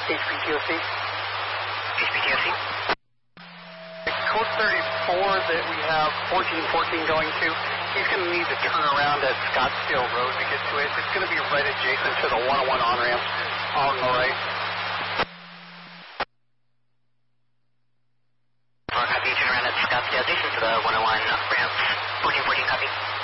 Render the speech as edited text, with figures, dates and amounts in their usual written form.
HPTOC. HPTOC. Code 34 that we have 1414 going to, he's going to need to turn around at Scottsdale Road to get to it. It's going to be right adjacent to the 101 on-ramp on the right. Copy, turn around at Scottsdale, adjacent to the 101 ramp. 1414, copy.